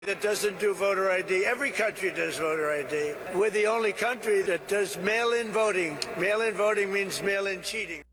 that doesn't do voter ID. Every country does voter ID. We're the only country that does mail-in voting. Mail-in voting means mail-in cheating.